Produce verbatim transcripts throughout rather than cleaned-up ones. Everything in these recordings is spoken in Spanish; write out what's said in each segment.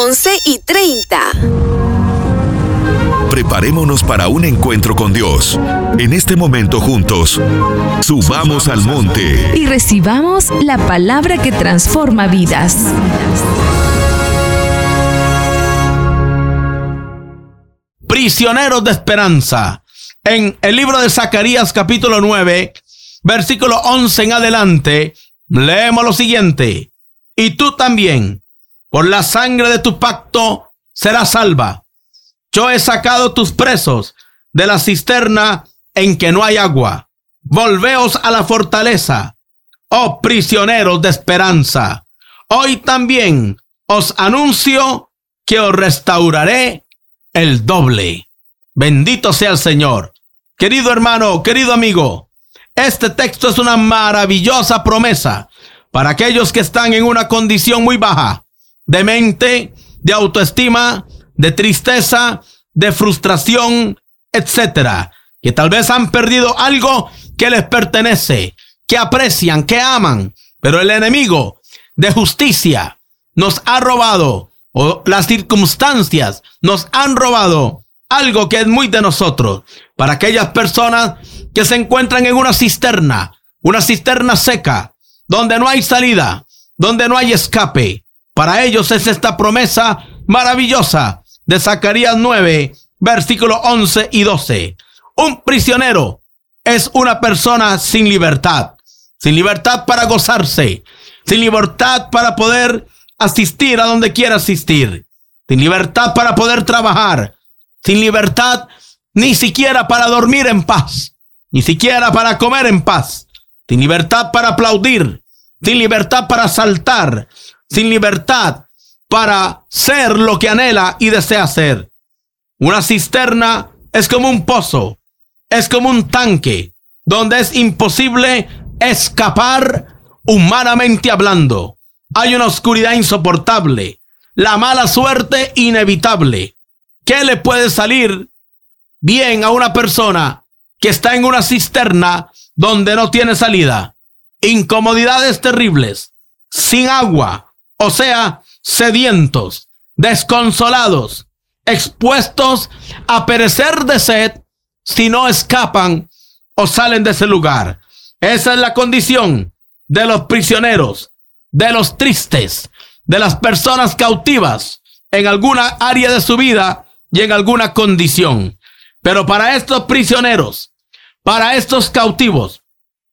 once y treinta. Preparémonos para un encuentro con Dios. En este momento juntos, subamos al monte y recibamos la palabra que transforma vidas. Prisioneros de esperanza. En el libro de Zacarías capítulo nueve, versículo once en adelante, leemos lo siguiente: y tú también, por la sangre de tu pacto, serás salva. Yo he sacado tus presos de la cisterna en que no hay agua. Volveos a la fortaleza, oh prisioneros de esperanza. Hoy también os anuncio que os restauraré el doble. Bendito sea el Señor. Querido hermano, querido amigo, este texto es una maravillosa promesa para aquellos que están en una condición muy baja de mente, de autoestima, de tristeza, de frustración, etcétera, que tal vez han perdido algo que les pertenece, que aprecian, que aman, pero el enemigo de justicia nos ha robado, o las circunstancias nos han robado algo que es muy de nosotros. Para aquellas personas que se encuentran en una cisterna, una cisterna seca, donde no hay salida, donde no hay escape, para ellos es esta promesa maravillosa de Zacarías nueve, versículos once y doce. Un prisionero es una persona sin libertad, sin libertad para gozarse, sin libertad para poder asistir a donde quiera asistir, sin libertad para poder trabajar, sin libertad ni siquiera para dormir en paz, ni siquiera para comer en paz, sin libertad para aplaudir, sin libertad para saltar, sin libertad para ser lo que anhela y desea ser. Una cisterna es como un pozo, es como un tanque, donde es imposible escapar humanamente hablando. Hay una oscuridad insoportable, la mala suerte inevitable. ¿Qué le puede salir bien a una persona que está en una cisterna donde no tiene salida? Incomodidades terribles, sin agua, o sea, sedientos, desconsolados, expuestos a perecer de sed si no escapan o salen de ese lugar. Esa es la condición de los prisioneros, de los tristes, de las personas cautivas en alguna área de su vida y en alguna condición. Pero para estos prisioneros, para estos cautivos,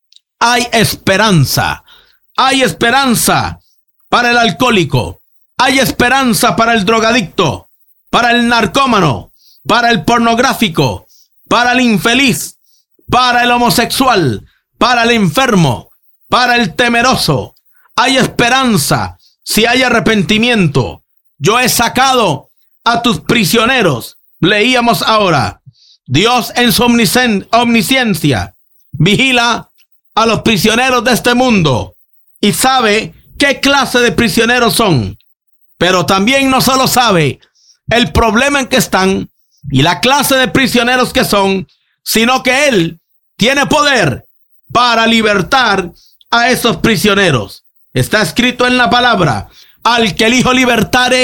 hay esperanza. Hay esperanza para el alcohólico. Hay esperanza para el drogadicto, para el narcómano, para el pornográfico, para el infeliz, para el homosexual, para el enfermo, para el temeroso. Hay esperanza si hay arrepentimiento. Yo he sacado a tus prisioneros. Leíamos ahora. Dios en su omniscien- omnisciencia vigila a los prisioneros de este mundo y sabe qué clase de prisioneros son. Pero también no solo sabe el problema en que están y la clase de prisioneros que son, sino que Él tiene poder para libertar a esos prisioneros. Está escrito en la palabra: al que el Hijo libertare,